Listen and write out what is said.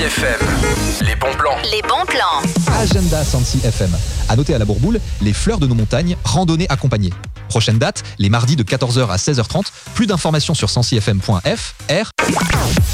FM. Les bons plans. Les bons plans. Agenda Sancy FM. À noter à la Bourboule, les fleurs de nos montagnes, randonnée accompagnée. Prochaine date, les mardis de 14h à 16h30. Plus d'informations sur sancyfm.fr.